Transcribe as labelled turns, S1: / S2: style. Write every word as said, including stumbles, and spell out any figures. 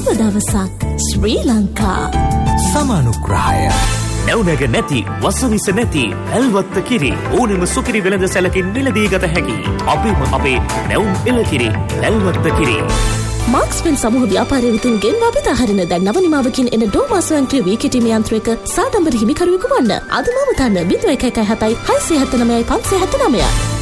S1: සුබ දවසක් ශ්‍රී ලංකා.
S2: සමානුග්‍රහය.
S3: නැවුනග නැති වසවිස නැති ඇල්වත්ත කිරි ඕනෙම සුකිරි වෙළඳ සැලකින් මිලදී ගත හැකි. අපේම අපේ නැවුම් එළකිරි ඇල්වත්ත කිරි.
S1: මාක්ස්වෙල් සමූහ ව්‍යාපාරය විසින් ගෙන්වා බෙදා හරින දැන් නව නිමාවකින් එන ඩෝමා ස්වයංක්‍රීය වී කිටීම යන්ත්‍රයක සාඩම්බර හිමිකරුවෙකු වන්න. අද මම තන්න බිඳුව එක එක හතයි හයසිය හැත්තෑ නවයයි පන්සිය හැත්තෑ නවයයි.